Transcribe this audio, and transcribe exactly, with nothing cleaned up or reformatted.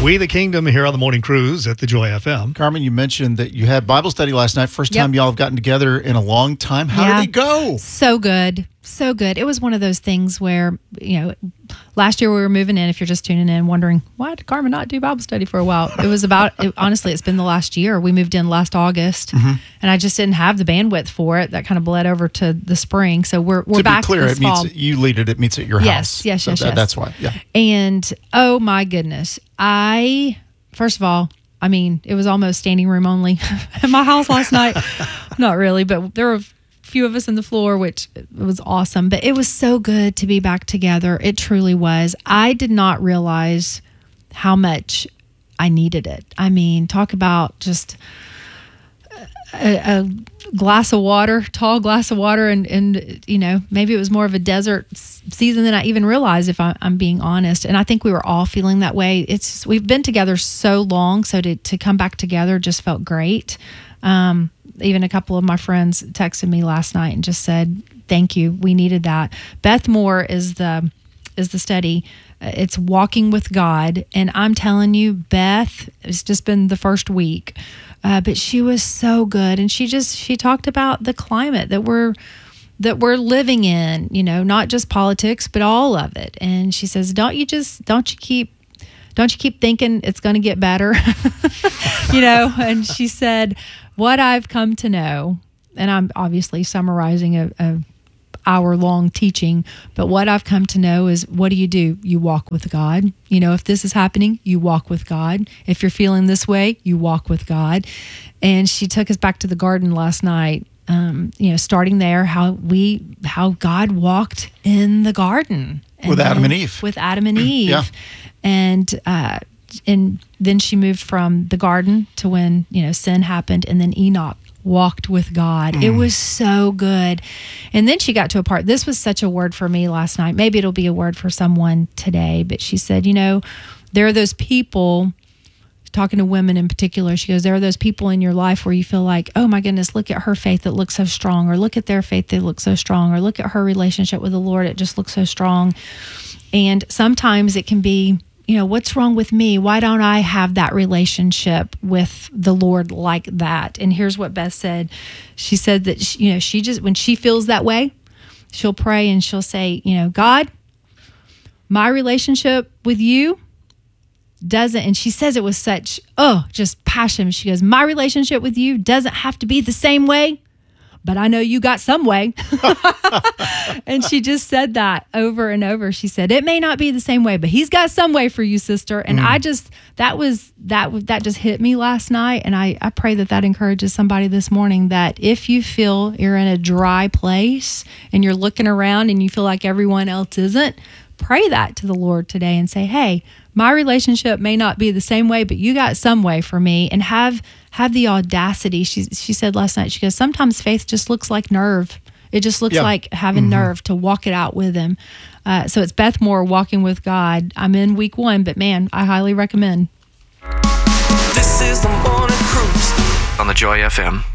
We the Kingdom here on the Morning Cruise at the Joy F M. Carmen, you mentioned that you had Bible study last night. First time Yep. y'all have gotten together in a long time. How Yeah. did it go? So good. So good. It was one of those things where, you know, last year we were moving in, if you're just tuning in, wondering, why did Carmen not do Bible study for a while? It was about, it, honestly, it's been the last year. We moved in last August, Mm-hmm. and I just didn't have the bandwidth for it. That kind of bled over to the spring. So we're, we're to back be clear, this it meets, fall. you lead it. It meets at your Yes, house. yes, So yes, that- yes. That's why. Yeah. And oh my goodness, I, first of all, I mean, it was almost standing room only at my house last night. Not really, but there were a few of us in the floor, which was awesome. But it was so good to be back together. It truly was. I did not realize how much I needed it. I mean, talk about just a, a glass of water, tall glass of water, and, and you know, maybe it was more of a desert s- season than I even realized, if I, I'm being honest. And I think we were all feeling that way. It's just, we've been together so long, so to to come back together just felt great. Um, even a couple of my friends texted me last night and just said, "Thank you, we needed that." Beth Moore is the is the study. Uh, It's Walking with God, and I'm telling you, Beth, it's just been the first week. Uh, but she was so good, and she just she talked about the climate that we're that we're living in, you know, not just politics, but all of it. And she says, "Don't you just don't you keep don't you keep thinking it's going to get better?" You know. And she said, "What I've come to know," and I'm obviously summarizing a, a hour long teaching, but what I've come to know is, what do you do? You walk with God. You know, if this is happening, you walk with God. If you're feeling this way, you walk with God. And she took us back to the garden last night. Um, you know, starting there, how we, how God walked in the garden With Adam then- and Eve. with Adam and Eve, Yeah. and uh, and then she moved from the garden to when, you know, sin happened, and then Enoch walked with God. Mm. It was so good. And then she got to a part, this was such a word for me last night. Maybe it'll be a word for someone today, but she said, you know, there are those people, talking to women in particular, she goes, there are those people in your life where you feel like, oh my goodness, look at her faith that looks so strong, or look at their faith that looks so strong, or look at her relationship with the Lord, it just looks so strong. And sometimes it can be, you know, what's wrong with me? Why don't I have that relationship with the Lord like that? And here's what Beth said. She said that, she, you know, she just, when she feels that way, she'll pray and she'll say, you know, God, my relationship with you doesn't, and she says it with such, oh, just passion. She goes, my relationship with you doesn't have to be the same way, but I know you got some way. And she just said that over and over. She said, it may not be the same way, but he's got some way for you, sister. And I just, that was, that that just hit me last night. And I, I pray that that encourages somebody this morning, that if you feel you're in a dry place and you're looking around and you feel like everyone else isn't, pray that to the Lord today and say, hey, my relationship may not be the same way, but you got some way for me. And have have the audacity. She she said last night, she goes, sometimes faith just looks like nerve. It just looks Yeah. like having Mm-hmm. nerve to walk it out with him. Uh, so it's Beth Moore, Walking with God. I'm in week one, but man, I highly recommend. This is the Morning Cruise on the Joy F M.